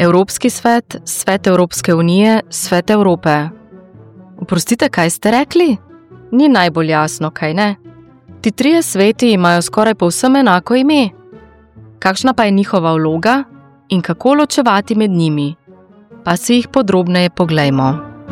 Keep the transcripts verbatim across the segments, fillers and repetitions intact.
Evropski svet, Svet Evropske unije, Svet Evrope. Oprostite, kaj ste rekli? Ni najbolj jasno, kaj ne? Ti trije sveti imajo skoraj povsem enako ime. Kakšna pa je njihova vloga in kako ločevati med njimi? Pa si jih podrobneje poglejmo.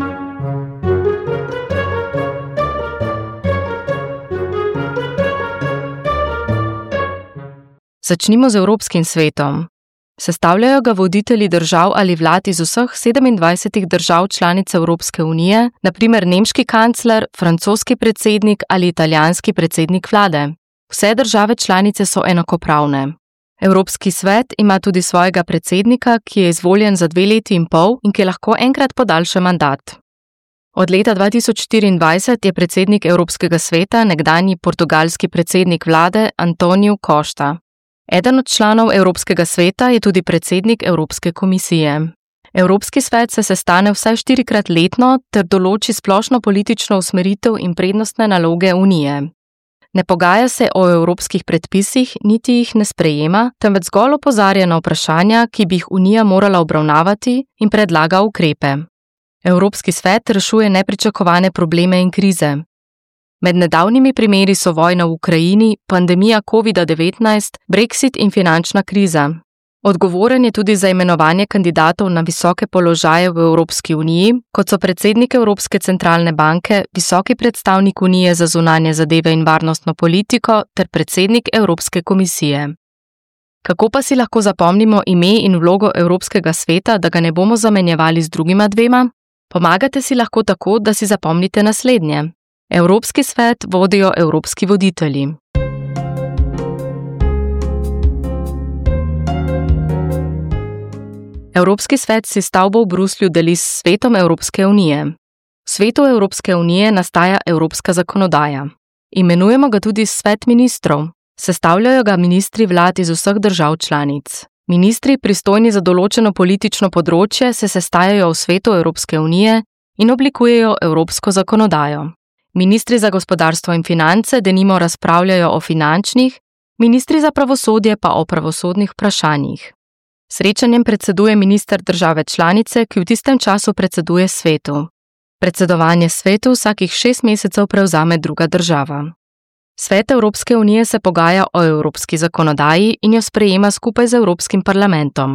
Začnimo z Evropskim svetom. Sestavljajo ga voditelji držav ali vlad iz vseh sedemindvajsetih držav članic Evropske unije, na primer nemški kancler, francoski predsednik ali italijanski predsednik vlade. Vse države članice so enakopravne. Evropski svet ima tudi svojega predsednika, ki je izvoljen za dve leti in pol in ki lahko enkrat podaljša mandat. Od leta dva tisoč štiriindvajset je predsednik Evropskega sveta nekdanji portugalski predsednik vlade António Costa. Eden od članov Evropskega sveta je tudi predsednik Evropske komisije. Evropski svet se sestane vsaj štirikrat letno ter določi splošno politično usmeritev in prednostne naloge Unije. Ne pogaja se o evropskih predpisih, niti jih ne sprejema, temveč zgolj opozarja na vprašanja, ki bi jih Unija morala obravnavati in predlaga ukrepe. Evropski svet rešuje nepričakovane probleme in krize. Med nedavnimi primeri so vojna v Ukrajini, pandemija kovida devetnajst, Brexit in finančna kriza. Odgovoren je tudi za imenovanje kandidatov na visoke položaje v Evropski uniji, kot so predsednik Evropske centralne banke, visoki predstavnik Unije za zunanje zadeve in varnostno politiko ter predsednik Evropske komisije. Kako pa si lahko zapomnimo ime in vlogo Evropskega sveta, da ga ne bomo zamenjevali z drugima dvema? Pomagate si lahko tako, da si zapomnite naslednje. Evropski svet vodijo evropski voditelji. Evropski svet si stavbo v Bruslju deli s svetom Evropske unije. V svetu Evropske unije nastaja evropska zakonodaja. Imenujemo ga tudi svet ministrov. Sestavljajo ga ministri vlad iz vseh držav članic. Ministri, pristojni za določeno politično področje, se sestajajo v svetu Evropske unije in oblikujejo evropsko zakonodajo. Ministri za gospodarstvo in finance denimo razpravljajo o finančnih, ministri za pravosodje pa o pravosodnih vprašanjih. Srečanjem predseduje minister države članice, ki v tistem času predseduje svetu. Predsedovanje svetu vsakih šest mesecev prevzame druga država. Svet Evropske unije se pogaja o evropski zakonodaji in jo sprejema skupaj z Evropskim parlamentom.